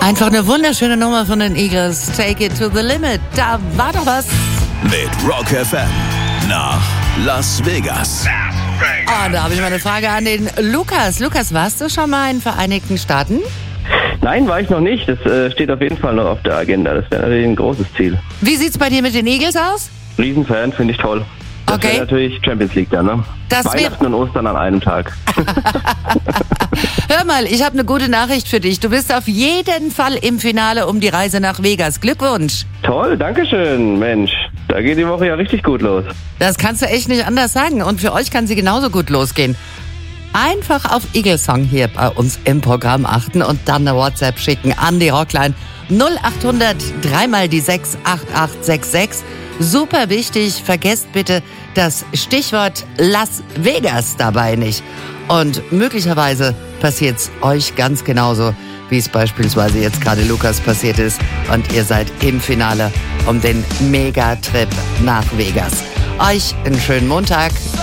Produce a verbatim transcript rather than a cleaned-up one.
Einfach eine wunderschöne Nummer von den Eagles. Take it to the limit. Da war doch was. Mit Rock F M nach Las Vegas. Oh, da habe ich mal eine Frage an den Lukas. Lukas, warst du schon mal in den Vereinigten Staaten? Nein, war ich noch nicht. Das äh, steht auf jeden Fall noch auf der Agenda. Das wäre natürlich ein großes Ziel. Wie sieht's bei dir mit den Eagles aus? Riesenfan, finde ich toll. Das Okay. wäre natürlich Champions League dann, ne? Das wär- Weihnachten und Ostern an einem Tag. Hör mal, ich habe eine gute Nachricht für dich. Du bist auf jeden Fall im Finale um die Reise nach Vegas. Glückwunsch. Toll, dankeschön, Mensch. Da geht die Woche ja richtig gut los. Das kannst du echt nicht anders sagen. Und für euch kann sie genauso gut losgehen. Einfach auf Eaglesong hier bei uns im Programm achten und dann eine WhatsApp schicken an die Rockline null acht hundert drei mal die sechs acht acht sechs sechs. Super wichtig, vergesst bitte das Stichwort Las Vegas dabei nicht. Und möglicherweise passiert's euch ganz genauso, wie es beispielsweise jetzt gerade Lukas passiert ist. Und ihr seid im Finale um den Megatrip nach Vegas. Euch einen schönen Montag.